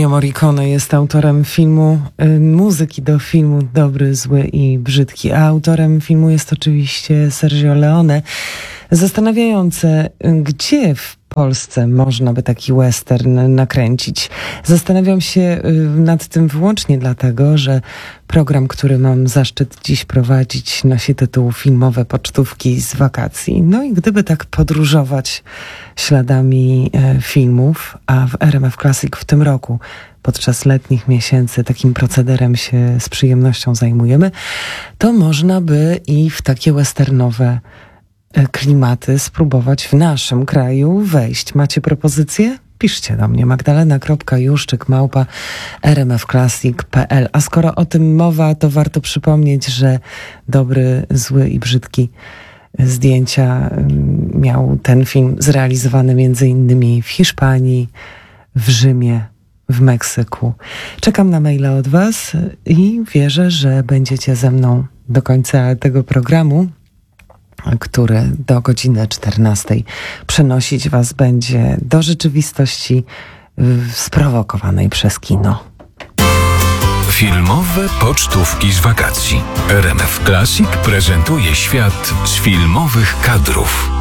Ennio Morricone jest autorem filmu, muzyki do filmu Dobry, Zły i Brzydki, a autorem filmu jest oczywiście Sergio Leone. Zastanawiające, gdzie w Polsce można by taki western nakręcić. Zastanawiam się nad tym wyłącznie dlatego, że program, który mam zaszczyt dziś prowadzić, nosi tytuł Filmowe pocztówki z wakacji. No i gdyby tak podróżować śladami filmów, a w RMF Classic w tym roku podczas letnich miesięcy takim procederem się z przyjemnością zajmujemy, to można by i w takie westernowe klimaty spróbować w naszym kraju wejść. Macie propozycje? Piszcie do mnie magdalena.juszczyk@rmfclassic.pl. A skoro o tym mowa, to warto przypomnieć, że Dobry, Zły i Brzydki zdjęcia miał ten film zrealizowany między innymi w Hiszpanii, w Rzymie, w Meksyku. Czekam na maile od Was i wierzę, że będziecie ze mną do końca tego programu, który do godziny 14 przenosić Was będzie do rzeczywistości sprowokowanej przez kino. Filmowe pocztówki z wakacji. RMF Classic prezentuje świat z filmowych kadrów.